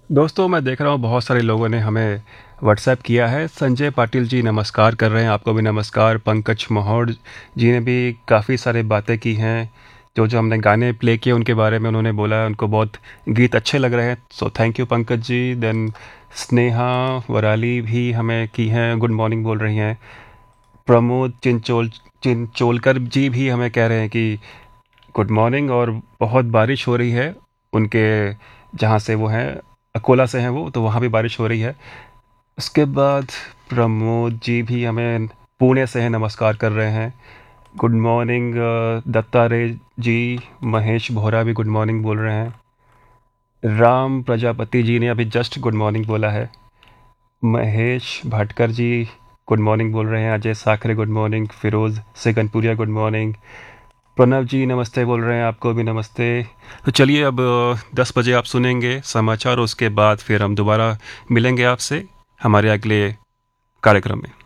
दोस्तों, मैं देख रहा हूँ बहुत सारे लोगों ने हमें व्हाट्सएप किया है। संजय पाटिल जी नमस्कार कर रहे हैं, आपको भी नमस्कार। पंकज मोहोड जी ने भी काफ़ी सारी बातें की हैं। जो जो हमने गाने प्ले किए उनके बारे में उन्होंने बोला, उनको बहुत गीत अच्छे लग रहे हैं। So thank you Pankaj ji. Then Sneha वराली भी हमें की हैं, गुड मॉर्निंग बोल रही हैं। प्रमोद चिंचोलकर जी भी हमें कह रहे हैं कि गुड मॉर्निंग, और बहुत बारिश हो रही है उनके जहाँ से वो हैं, अकोला से हैं वो, तो वहाँ भी बारिश हो रही है। उसके बाद प्रमोद जी भी हमें पुणे से हैं, नमस्कार कर रहे हैं। गुड मॉर्निंग दत्ता रे जी। महेश बोहरा भी गुड मॉर्निंग बोल रहे हैं। राम प्रजापति जी ने अभी जस्ट गुड मॉर्निंग बोला है। महेश भाटकर जी गुड मॉर्निंग बोल रहे हैं। Ajay Sakhare good morning. Firoz सिकनपुरिया good morning. Pranav जी नमस्ते बोल रहे हैं, आपको भी नमस्ते। तो चलिए, अब 10 बजे आप सुनेंगे समाचार, उसके बाद फिर हम दोबारा मिलेंगे आपसे हमारे अगले कार्यक्रम में।